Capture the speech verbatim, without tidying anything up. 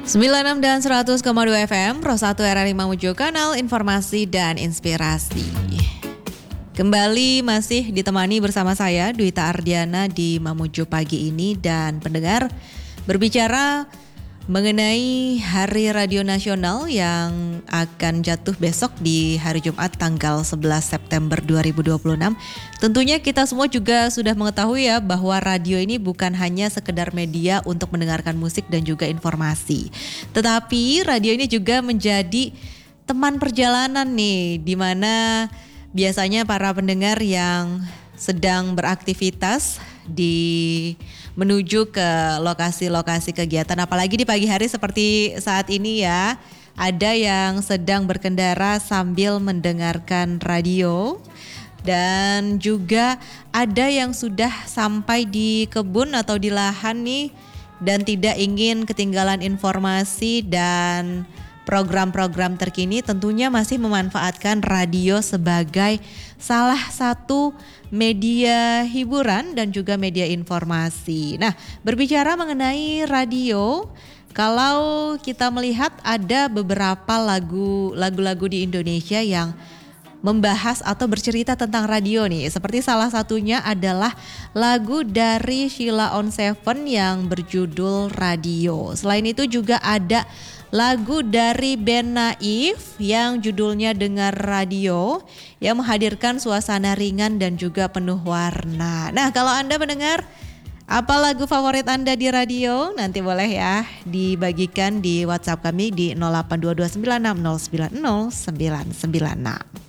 sembilan puluh enam dan seratus koma dua F M, Pro satu R R I Mamuju, kanal informasi dan inspirasi. Kembali masih ditemani bersama saya, Dwita Ardiana di Mamuju pagi ini. Dan pendengar, berbicara mengenai Hari Radio Nasional yang akan jatuh besok di hari Jumat tanggal sebelas September dua ribu dua puluh enam. Tentunya kita semua juga sudah mengetahui ya bahwa radio ini bukan hanya sekedar media untuk mendengarkan musik dan juga informasi. Tetapi radio ini juga menjadi teman perjalanan nih, di mana biasanya para pendengar yang sedang beraktivitas di menuju ke lokasi-lokasi kegiatan, apalagi di pagi hari seperti saat ini ya, ada yang sedang berkendara sambil mendengarkan radio, dan juga ada yang sudah sampai di kebun atau di lahan nih dan tidak ingin ketinggalan informasi dan program-program terkini, tentunya masih memanfaatkan radio sebagai salah satu media hiburan dan juga media informasi. Nah, berbicara mengenai radio, kalau kita melihat ada beberapa lagu lagu-lagu di Indonesia yang membahas atau bercerita tentang radio nih. Seperti salah satunya adalah lagu dari Sheila on Seven yang berjudul Radio. Selain itu juga ada lagu dari band Naif yang judulnya Dengar Radio, yang menghadirkan suasana ringan dan juga penuh warna. Nah, kalau Anda mendengar, apa lagu favorit Anda di radio? Nanti boleh ya dibagikan di WhatsApp kami di nol delapan dua dua sembilan enam nol sembilan nol sembilan sembilan enam.